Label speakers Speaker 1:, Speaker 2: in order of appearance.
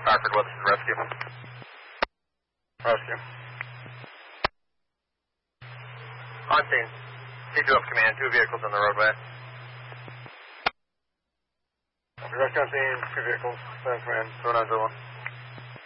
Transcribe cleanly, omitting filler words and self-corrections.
Speaker 1: Rockford, what's the rescue? Rescue. On scene. C2F command, 2 vehicles on the roadway. Rescue on scene, 2 vehicles, command, 2901.